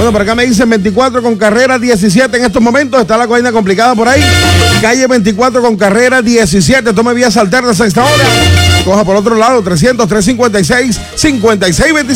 Bueno, por acá me dicen 24 con carrera 17 en estos momentos. Está la vaina complicada por ahí. Calle 24 con carrera 17. Tome vías alternas a esta hora. Coja por otro lado 300-356-5625.